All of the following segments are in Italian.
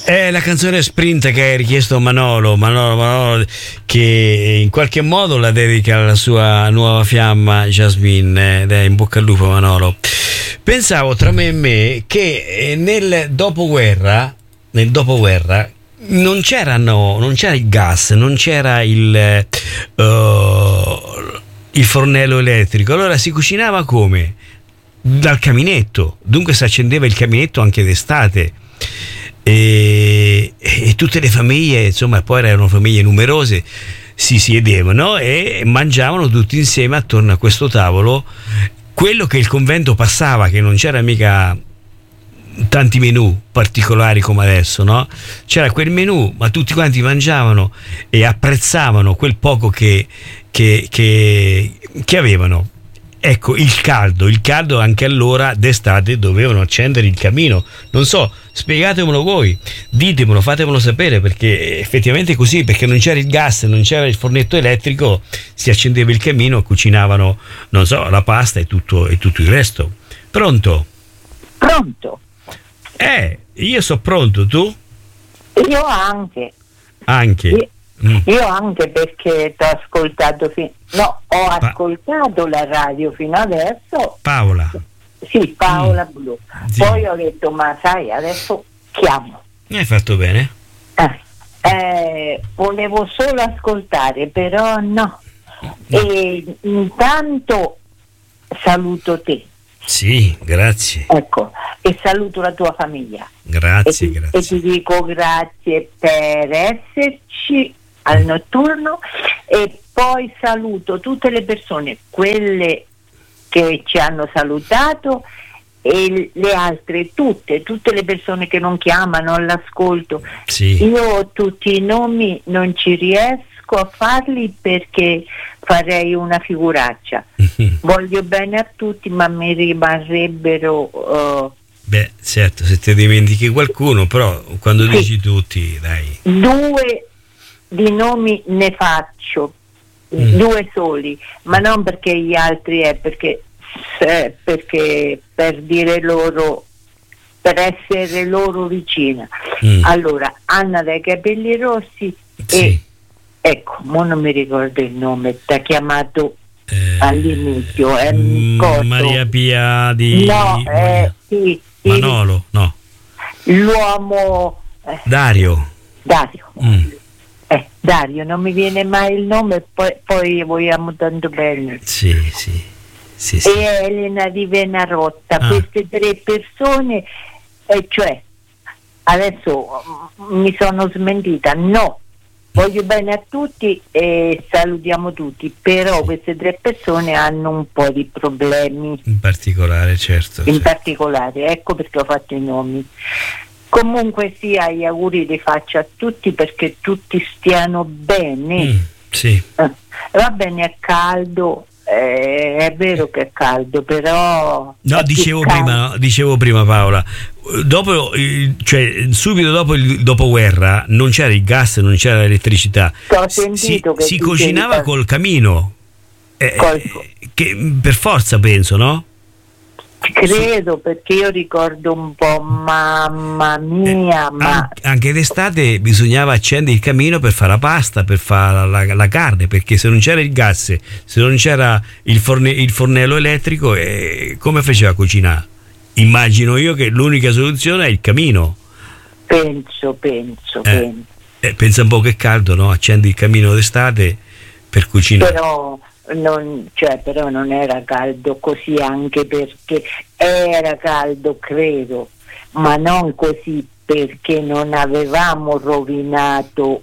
È la canzone Sprint che hai richiesto Manolo, che in qualche modo la dedica alla sua nuova fiamma Jasmine. In bocca al lupo Manolo. Pensavo tra me e me che nel dopoguerra non c'era il gas, non c'era il fornello elettrico, allora si cucinava come? Dal caminetto, dunque si accendeva il caminetto anche d'estate. E tutte le famiglie, insomma, poi erano famiglie numerose, si siedevano e mangiavano tutti insieme attorno a questo tavolo. Quello che il convento passava, che non c'era mica tanti menù particolari come adesso, no? C'era quel menù, ma tutti quanti mangiavano e apprezzavano quel poco che avevano. Ecco, il caldo anche allora d'estate dovevano accendere il camino. Non so, spiegatemelo voi, ditemelo, fatemelo sapere, perché effettivamente è così, perché non c'era il gas, non c'era il fornetto elettrico, si accendeva il camino, cucinavano, non so, la pasta e tutto il resto. Pronto? Pronto? Io so pronto, tu? Io anche. Io anche, perché t'ho ascoltato ho ascoltato la radio fino adesso. Paola. Sì, Paola Blu. Sì. Poi ho detto, ma sai, adesso chiamo. Hai fatto bene. Volevo solo ascoltare, però no. E intanto saluto te. Sì, grazie. Ecco, e saluto la tua famiglia. Grazie. E ti dico grazie per esserci al notturno, e poi saluto tutte le persone, quelle che ci hanno salutato e le altre, tutte le persone che non chiamano all'ascolto. Sì. Io tutti i nomi non ci riesco a farli perché farei una figuraccia. Voglio bene a tutti, ma mi rimarrebbero beh, certo, se ti dimentichi qualcuno, però quando dici tutti, dai. 2 di nomi ne faccio, 2 soli, ma non perché gli altri perché per dire loro, per essere loro vicina. Allora, Anna dai capelli rossi, sì. E ecco, mo non mi ricordo il nome, ti ha chiamato all'inizio, Maria Pia di sì, Manolo, no, l'uomo Dario. Dario, non mi viene mai il nome, poi vogliamo tanto bene. Sì. E Elena di Venarotta, queste 3 persone, cioè adesso mi sono smentita, no, voglio bene a tutti e salutiamo tutti, però queste 3 persone hanno un po' di problemi. In particolare, certo. Particolare, ecco perché ho fatto i nomi. Comunque sia, gli auguri li faccio a tutti perché tutti stiano bene. Sì. Va bene, è caldo, è vero che è caldo, però... No, dicevo prima Paola, subito dopo il dopoguerra non c'era il gas, non c'era l'elettricità. Si cucinava col camino, che per forza penso, no? Credo, perché io ricordo un po', mamma mia, anche d'estate bisognava accendere il camino per fare la pasta, per fare la carne, perché se non c'era il gas, se non c'era il fornello elettrico, come faceva a cucinare? Immagino io che l'unica soluzione è il camino. Penso. Pensa un po' che è caldo, no? Accendi il camino d'estate per cucinare. Però non era caldo così, anche perché era caldo, credo, ma non così, perché non avevamo rovinato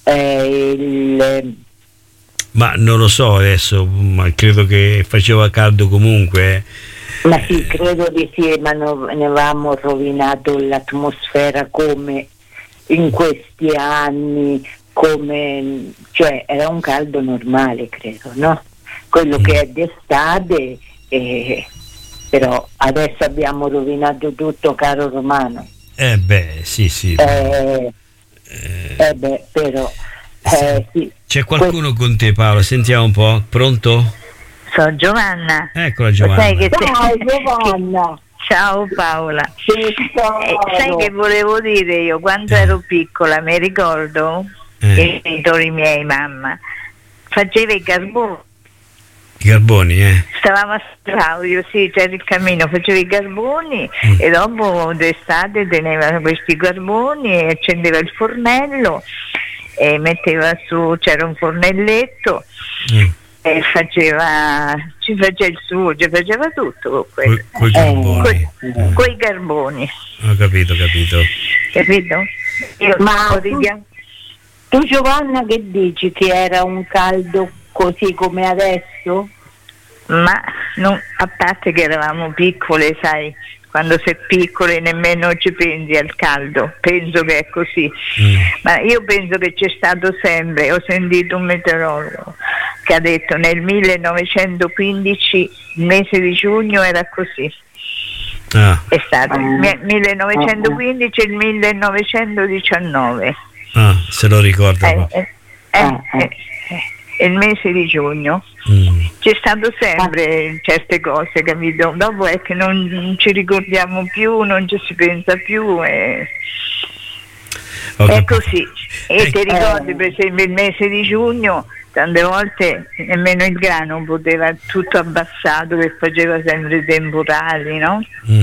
Ma non lo so adesso, ma credo che faceva caldo comunque. Ma sì, credo di sì, ma non avevamo rovinato l'atmosfera come in questi anni, cioè era un caldo normale, credo, no? Quello che è d'estate, però adesso abbiamo rovinato tutto, caro Romano. Sì. Però sì. C'è qualcuno con te, Paolo? Sentiamo un po'. Pronto? Sono Giovanna. Eccola Giovanna. Sai che Giovanna. Ciao Paola. Sai che volevo dire io? Quando ero piccola mi ricordo i genitori miei, mamma, faceva i carboni. I carboni, Stavamo a Claudio, sì, c'era il cammino, faceva i carboni e dopo d'estate teneva questi carboni e accendeva il fornello e metteva su, c'era un fornelletto e ci faceva il suo, ci faceva tutto con coi carboni. Coi carboni. Ho capito. Capito? Ma tu Giovanna che dici, che era un caldo così come adesso? Ma a parte che eravamo piccole, sai, quando sei piccole nemmeno ci pensi al caldo, penso che è così, ma io penso che c'è stato sempre, ho sentito un meteorologo che ha detto nel 1915 il mese di giugno era così. È stato il 1915 e il 1919. Se lo ricorda. Il mese di giugno c'è stato sempre certe cose, capito? Dopo è che non ci ricordiamo più, non ci si pensa più, è così. E ti ricordi per esempio il mese di giugno, tante volte nemmeno il grano poteva, tutto abbassato, che faceva sempre temporali, no?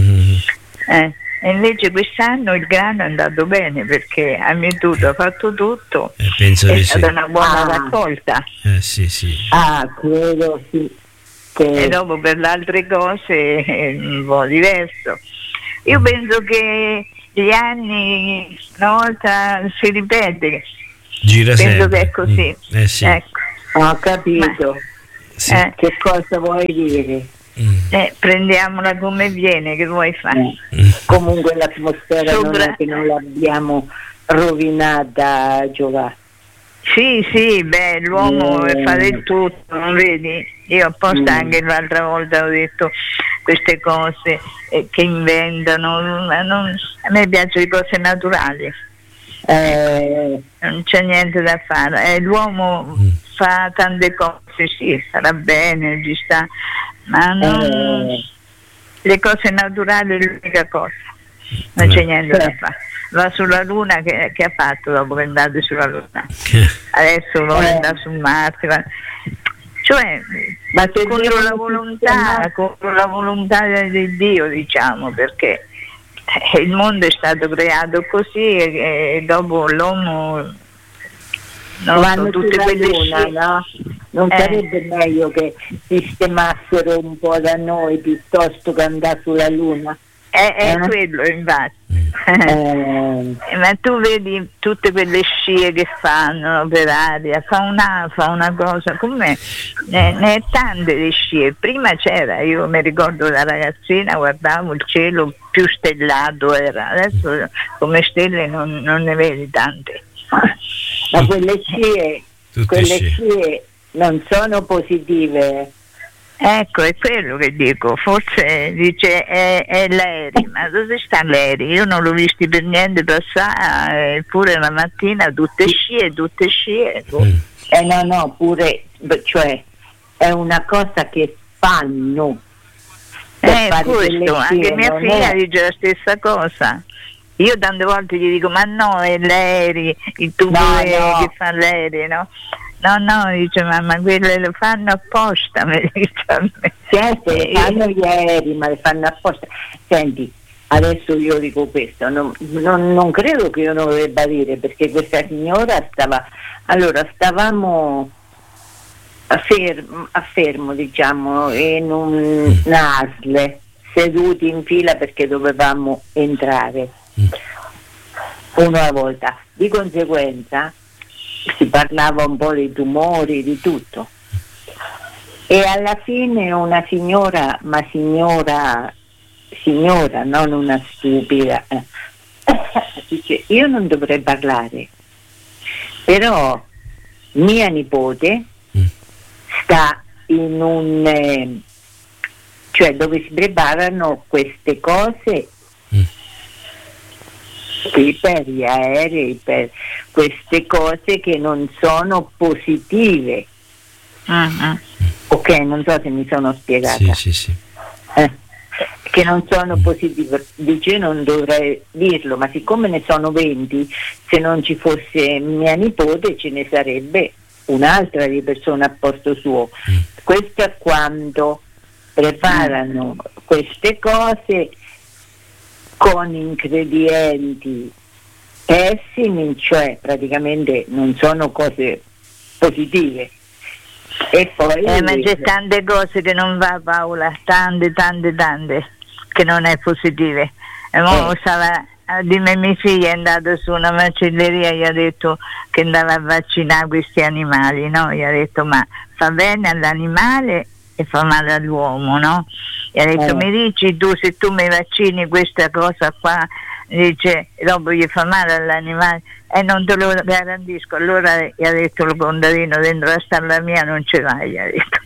E invece quest'anno il grano è andato bene perché ha mietuto, ha fatto tutto, penso è stata una buona raccolta. Sì. Credo sì. E dopo per le altre cose è un po' diverso. Io penso che gli anni una volta si ripete. Gira penso sempre. Che è così. Sì. Ecco. Ho capito. Sì. Che cosa vuoi dire? Prendiamola come viene, che vuoi fare? Comunque l'atmosfera non è che non l'abbiamo rovinata, Giovanni. Sì, l'uomo fa del tutto, non vedi? Io apposta anche l'altra volta ho detto queste cose che inventano, a me piacciono le cose naturali, non c'è niente da fare, l'uomo fa tante cose, sì, farà bene, ci sta, ma le cose naturali è l'unica cosa, non c'è niente da fare. Va sulla Luna, che ha fatto dopo che è andato sulla Luna? Adesso vuole andare su Marte, cioè ma contro la volontà di Dio, diciamo, perché il mondo è stato creato così e dopo l'uomo vanno tutte quelle Luna, no? Non sarebbe meglio che sistemassero un po' da noi piuttosto che andare sulla Luna? È quello, infatti. Ma tu vedi tutte quelle scie che fanno per aria, fa una cosa, com'è? Ne è tante di scie. Prima c'era, io mi ricordo da ragazzina, guardavo il cielo più stellato era, adesso come stelle non ne vedi tante. Ma quelle scie non sono positive. Ecco, è quello che dico, forse dice è l'aereo, ma dove sta l'aereo? Io non l'ho visto per niente passare, eppure la mattina tutte scie. No, pure, cioè è una cosa che fanno. Questo, anche mia figlia dice la stessa cosa. Io tante volte gli dico, ma no, è l'aereo, il tubo che fa l'aereo, no? No, dice mamma, quelle lo fanno apposta, mi dice a me. Certo, fanno gli aerei, ma le fanno apposta. Senti, adesso io dico questo, non credo che io non lo debba dire, perché questa signora stavamo a fermo, diciamo, in una ASL, seduti in fila perché dovevamo entrare uno alla volta. Di conseguenza si parlava un po' di tumori, di tutto, e alla fine una signora, non una stupida, dice: io non dovrei parlare, però mia nipote sta in cioè dove si preparano queste cose per gli aerei, per queste cose che non sono positive. Ok, non so se mi sono spiegata. Sì. che non sono positive. Dice, non dovrei dirlo, ma siccome ne sono 20, se non ci fosse mia nipote ce ne sarebbe un'altra di persona a posto suo. Questo è quando preparano queste cose con ingredienti pessimi, cioè praticamente non sono cose positive. E poi ma c'è tante cose che non va, Paola, tante che non è positive. E mo stava di me, mia figlia è andata su una macelleria e gli ha detto che andava a vaccinare questi animali, no? Gli ha detto ma fa bene all'animale e fa male all'uomo, no? Gli ha detto mi dici tu, se tu mi vaccini questa cosa qua, dice dopo gli fa male all'animale, e non te lo garantisco. Allora gli ha detto il contadino, dentro la stalla mia non ce l'hai, gli ha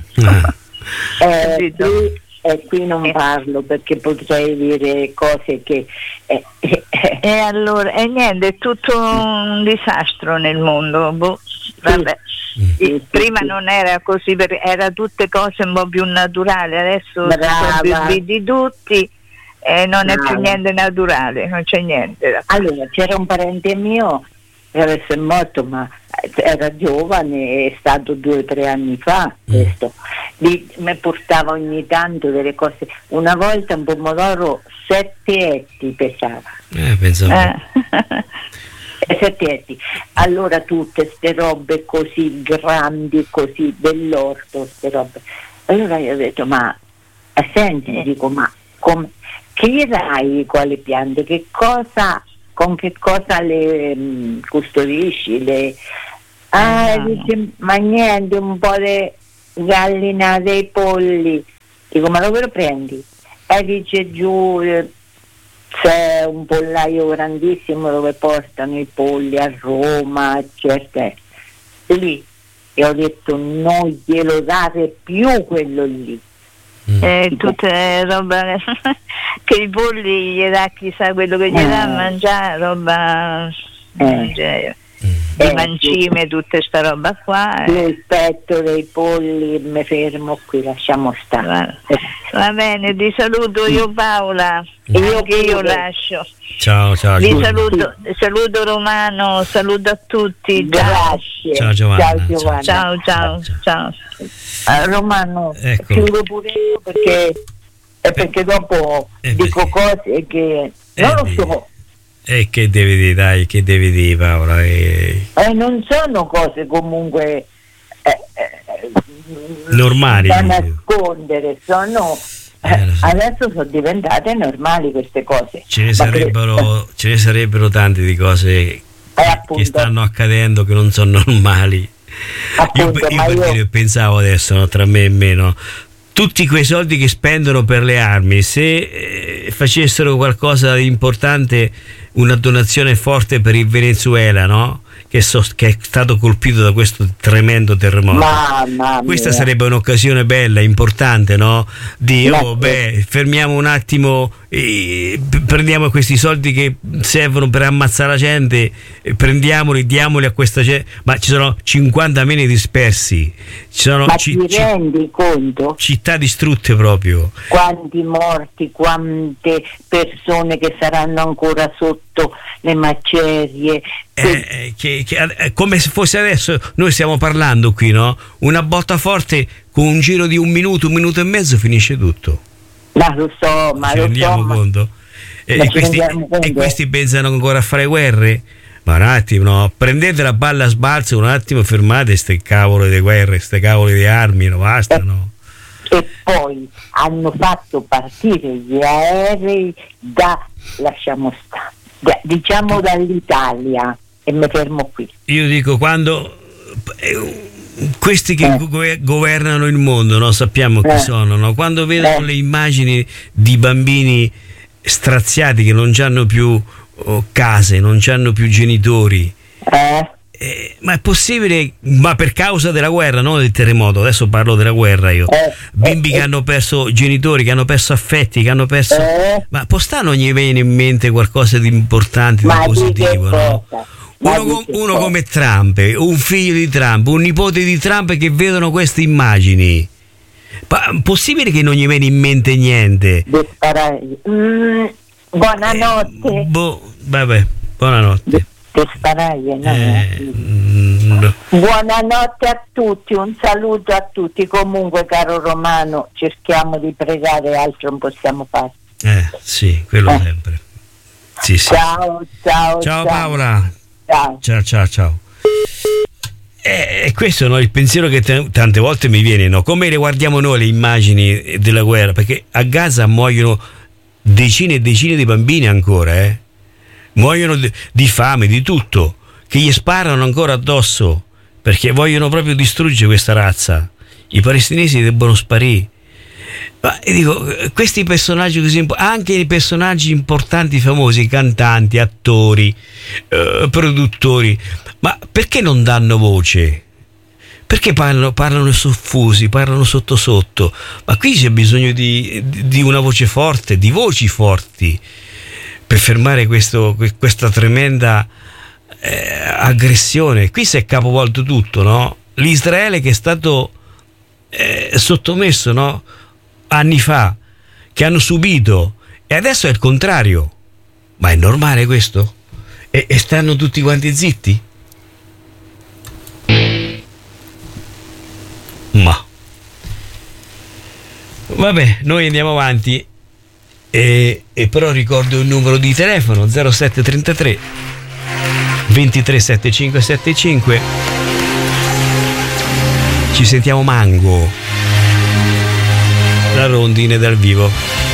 detto. Qui non parlo perché potrei dire cose che e allora niente, è tutto un disastro nel mondo. Vabbè. Prima non era così, era tutte cose un po' più naturali, adesso sono più di tutti e non è più niente naturale, non c'è niente. Allora c'era un parente mio che adesso è morto, ma era giovane, è stato 2 o 3 anni fa questo. Mi portava ogni tanto delle cose. Una volta un pomodoro 7 etti pesava. Pensavo. 7 etti. Allora tutte ste robe così grandi, così dell'orto, ste robe. Allora io ho detto, ma senti, dico, ma che gli dai quale piante? Con che cosa le custodisci? Dice, ma niente, un po' di gallina, dei polli. Dico, ma dove lo prendi? E dice, giù c'è un pollaio grandissimo dove portano i polli a Roma, eccetera. Lì. E ho detto, non glielo dare più quello lì. Tutte roba che i polli gli dà, chissà quello che gli dà a mangiare, roba di mancime, tutta sta roba qua. Rispetto dei polli, mi fermo qui, lasciamo stare. Va bene, ti saluto io, Paola, io lascio. Ciao. Vi saluto Romano, saluto a tutti. Grazie. Ciao Giovanna. Ciao. Romano, ecco. Chiudo pure io perché dopo dico cose che non lo so. E che devi dire, dai, che devi dire, Paola? Non sono cose comunque normali da nascondere, sono adesso sono diventate normali queste cose. Ce ne sarebbero tante di cose che stanno accadendo che non sono normali. Appunto, io pensavo adesso, no, tra me e me, no? Tutti quei soldi che spendono per le armi, se facessero qualcosa di importante, una donazione forte per il Venezuela, no? Che è stato colpito da questo tremendo terremoto. Questa sarebbe un'occasione bella, importante, no? Fermiamo un attimo, prendiamo questi soldi che servono per ammazzare la gente, prendiamoli, diamoli a questa gente. Ma ci sono 50.000 dispersi, ti rendi conto? Città distrutte proprio. Quanti morti, quante persone che saranno ancora sotto le macerie. Come se fosse adesso, noi stiamo parlando qui, no? Una botta forte, con un giro di un minuto e mezzo finisce tutto. Ma lo so, ma ci rendiamo conto? E questi pensano ancora a fare guerre? Ma un attimo, no? Prendete la palla a sbalzo, un attimo, fermate ste cavolo di guerre, ste cavolo di armi, no? Basta, no? E poi hanno fatto partire gli aerei lasciamo stare, diciamo dall'Italia, e mi fermo qui. Io dico, quando questi che governano il mondo, no? Sappiamo chi sono, no? Quando vedono le immagini di bambini straziati che non hanno più case, non hanno più genitori, ma è possibile, ma per causa della guerra, non del terremoto, adesso parlo della guerra io, bimbi che hanno perso genitori, che hanno perso affetti, che hanno perso, ma non gli viene in mente qualcosa di importante, di positivo, no? Uno come Trump, un figlio di Trump, un nipote di Trump che vedono queste immagini, Possibile che non gli viene in mente niente? Buonanotte. Vabbè, buonanotte. No. Buonanotte a tutti, un saluto a tutti. Comunque, caro Romano, cerchiamo di pregare, altro non possiamo fare. Sì, quello sempre. Sì. Ciao Paola. Ciao. Questo è il pensiero che tante volte mi viene, no? Come le guardiamo noi le immagini della guerra, perché a Gaza muoiono decine e decine di bambini ancora, muoiono di fame, di tutto, che gli sparano ancora addosso perché vogliono proprio distruggere questa razza. I palestinesi debbono sparire. Ma dico, questi personaggi così anche i personaggi importanti, famosi, cantanti, attori, produttori, ma perché non danno voce? Perché parlano soffusi, parlano sotto? Ma qui c'è bisogno di una voce forte, di voci forti, per fermare questa tremenda aggressione. Qui si è capovolto tutto, no? L'Israele che è stato sottomesso, no? Anni fa, che hanno subito, e adesso è il contrario. Ma è normale questo? E stanno tutti quanti zitti? Ma vabbè, noi andiamo avanti e però ricordo il numero di telefono 0733 23 75 75. Ci sentiamo Mango, la rondine dal vivo.